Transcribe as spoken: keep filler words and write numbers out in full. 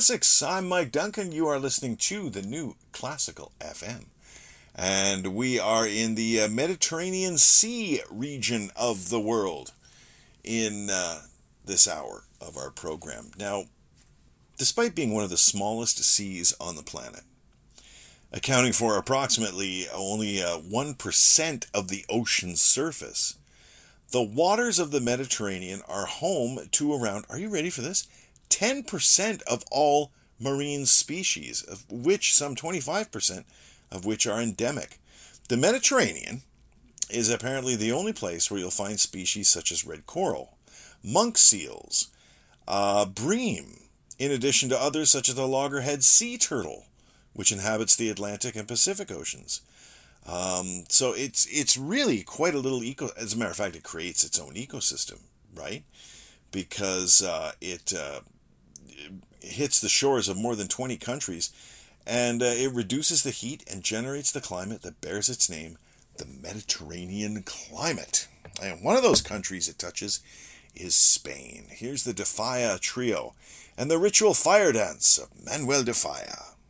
Classics. I'm Mike Duncan. You are listening to the New Classical F M. And we are in the uh, Mediterranean Sea region of the world in uh, this hour of our program. Now, despite being one of the smallest seas on the planet, accounting for approximately only uh, one percent of the ocean's surface, the waters of the Mediterranean are home to around, are you ready for this? ten percent of all marine species, of which some twenty-five percent of which are endemic. The Mediterranean is apparently the only place where you'll find species such as red coral, monk seals, uh, bream, in addition to others such as the loggerhead sea turtle, which inhabits the Atlantic and Pacific Oceans. Um, so it's it's really quite a little eco. As a matter of fact, it creates its own ecosystem, right? Because uh, it, uh, it hits the shores of more than twenty countries, and uh, it reduces the heat and generates the climate that bears its name, the Mediterranean climate. And one of those countries it touches is Spain. Here's the De Falla Trio and the ritual fire dance of Manuel de Falla.